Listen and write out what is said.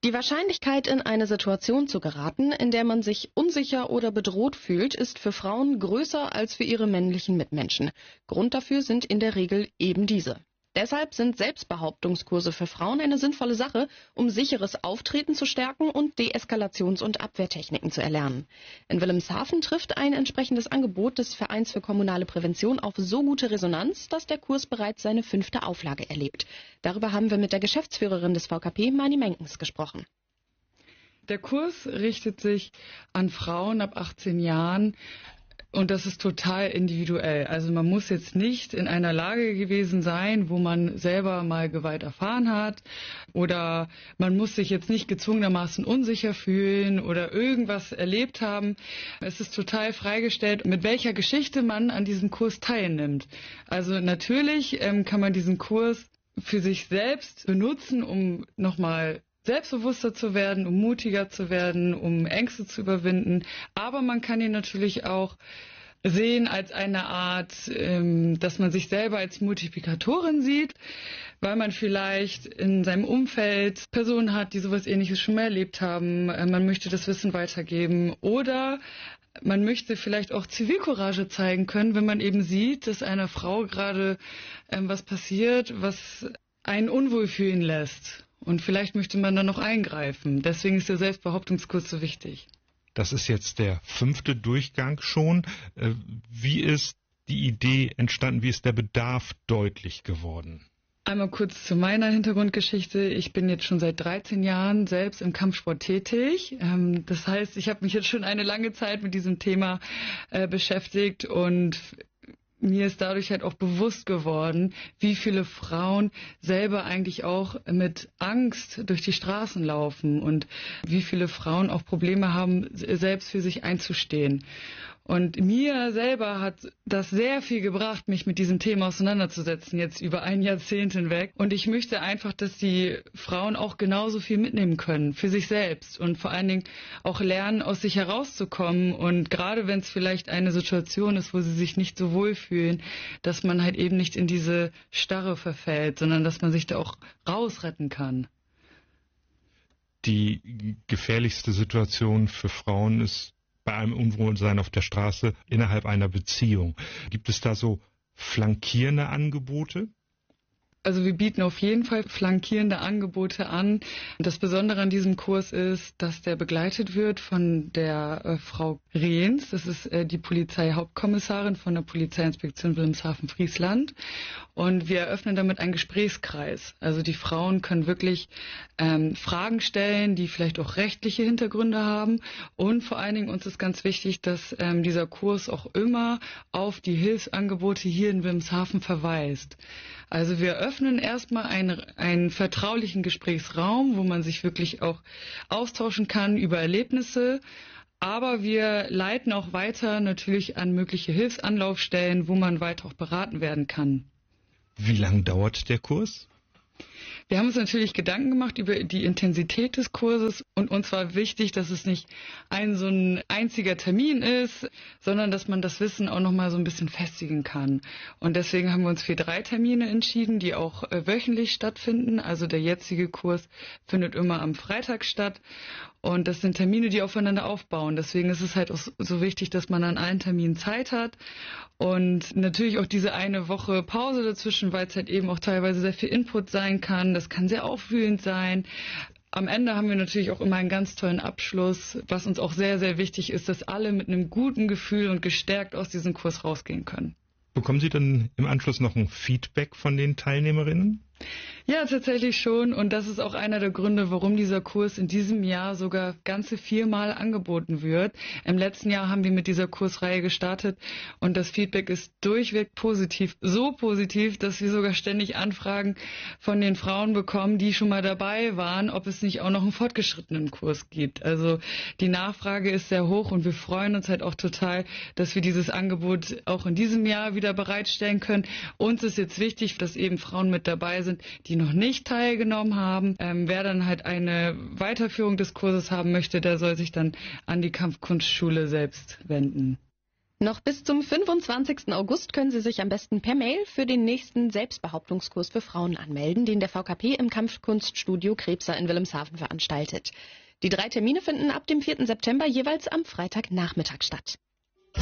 Die Wahrscheinlichkeit, in eine Situation zu geraten, in der man sich unsicher oder bedroht fühlt, ist für Frauen größer als für ihre männlichen Mitmenschen. Grund dafür sind in der Regel eben diese. Deshalb sind Selbstbehauptungskurse für Frauen eine sinnvolle Sache, um sicheres Auftreten zu stärken und Deeskalations- und Abwehrtechniken zu erlernen. In Wilhelmshaven trifft ein entsprechendes Angebot des Vereins für kommunale Prävention auf so gute Resonanz, dass der Kurs bereits seine 5. Auflage erlebt. Darüber haben wir mit der Geschäftsführerin des VKP, Mani Menkens, gesprochen. Der Kurs richtet sich an Frauen ab 18 Jahren. Und das ist total individuell. Also man muss jetzt nicht in einer Lage gewesen sein, wo man selber mal Gewalt erfahren hat, oder man muss sich jetzt nicht gezwungenermaßen unsicher fühlen oder irgendwas erlebt haben. Es ist total freigestellt, mit welcher Geschichte man an diesem Kurs teilnimmt. Also natürlich kann man diesen Kurs für sich selbst benutzen, um nochmal selbstbewusster zu werden, um mutiger zu werden, um Ängste zu überwinden. Aber man kann ihn natürlich auch sehen als eine Art, dass man sich selber als Multiplikatorin sieht, weil man vielleicht in seinem Umfeld Personen hat, die sowas Ähnliches schon mal erlebt haben. Man möchte das Wissen weitergeben oder man möchte vielleicht auch Zivilcourage zeigen können, wenn man eben sieht, dass einer Frau gerade was passiert, was einen unwohl fühlen lässt. Und vielleicht möchte man dann noch eingreifen. Deswegen ist der Selbstbehauptungskurs so wichtig. Das ist jetzt der 5. Durchgang schon. Wie ist die Idee entstanden? Wie ist der Bedarf deutlich geworden? Einmal kurz zu meiner Hintergrundgeschichte. Ich bin jetzt schon seit 13 Jahren selbst im Kampfsport tätig. Das heißt, ich habe mich jetzt schon eine lange Zeit mit diesem Thema beschäftigt und mir ist dadurch halt auch bewusst geworden, wie viele Frauen selber eigentlich auch mit Angst durch die Straßen laufen und wie viele Frauen auch Probleme haben, selbst für sich einzustehen. Und mir selber hat das sehr viel gebracht, mich mit diesem Thema auseinanderzusetzen, jetzt über ein Jahrzehnt hinweg. Und ich möchte einfach, dass die Frauen auch genauso viel mitnehmen können für sich selbst und vor allen Dingen auch lernen, aus sich herauszukommen. Und gerade wenn es vielleicht eine Situation ist, wo sie sich nicht so wohl fühlen, dass man halt eben nicht in diese Starre verfällt, sondern dass man sich da auch rausretten kann. Die gefährlichste Situation für Frauen ist bei einem Unwohlsein auf der Straße innerhalb einer Beziehung. Gibt es da so flankierende Angebote? Also wir bieten auf jeden Fall flankierende Angebote an. Das Besondere an diesem Kurs ist, dass der begleitet wird von der Frau Rehns. Das ist die Polizeihauptkommissarin von der Polizeiinspektion Wilhelmshaven-Friesland. Und wir eröffnen damit einen Gesprächskreis. Also die Frauen können wirklich Fragen stellen, die vielleicht auch rechtliche Hintergründe haben. Und vor allen Dingen uns ist ganz wichtig, dass dieser Kurs auch immer auf die Hilfsangebote hier in Wilhelmshaven verweist. Also wir öffnen erstmal einen vertraulichen Gesprächsraum, wo man sich wirklich auch austauschen kann über Erlebnisse. Aber wir leiten auch weiter natürlich an mögliche Hilfsanlaufstellen, wo man weiter auch beraten werden kann. Wie lang dauert der Kurs? Wir haben uns natürlich Gedanken gemacht über die Intensität des Kurses und uns war wichtig, dass es nicht so ein einziger Termin ist, sondern dass man das Wissen auch noch mal so ein bisschen festigen kann. Und deswegen haben wir uns für 3 Termine entschieden, die auch wöchentlich stattfinden. Also der jetzige Kurs findet immer am Freitag statt. Und das sind Termine, die aufeinander aufbauen. Deswegen ist es halt auch so wichtig, dass man an allen Terminen Zeit hat. Und natürlich auch diese eine Woche Pause dazwischen, weil es halt eben auch teilweise sehr viel Input sein kann. Das kann sehr aufwühlend sein. Am Ende haben wir natürlich auch immer einen ganz tollen Abschluss, was uns auch sehr, sehr wichtig ist, dass alle mit einem guten Gefühl und gestärkt aus diesem Kurs rausgehen können. Bekommen Sie dann im Anschluss noch ein Feedback von den Teilnehmerinnen? Ja, tatsächlich schon. Und das ist auch einer der Gründe, warum dieser Kurs in diesem Jahr sogar ganze 4-mal angeboten wird. Im letzten Jahr haben wir mit dieser Kursreihe gestartet und das Feedback ist durchweg positiv. So positiv, dass wir sogar ständig Anfragen von den Frauen bekommen, die schon mal dabei waren, ob es nicht auch noch einen fortgeschrittenen Kurs gibt. Also die Nachfrage ist sehr hoch und wir freuen uns halt auch total, dass wir dieses Angebot auch in diesem Jahr wieder bereitstellen können. Uns ist jetzt wichtig, dass eben Frauen mit dabei sind, die noch nicht teilgenommen haben. Wer dann halt eine Weiterführung des Kurses haben möchte, der soll sich dann an die Kampfkunstschule selbst wenden. Noch bis zum 25. August können Sie sich am besten per Mail für den nächsten Selbstbehauptungskurs für Frauen anmelden, den der VKP im Kampfkunststudio Krebser in Wilhelmshaven veranstaltet. Die 3 Termine finden ab dem 4. September jeweils am Freitagnachmittag statt.